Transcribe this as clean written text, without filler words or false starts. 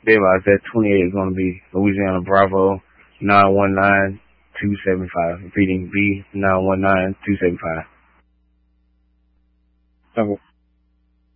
realize that 28 is going to be Louisiana Bravo 919-275. Repeating B 919-275. Okay.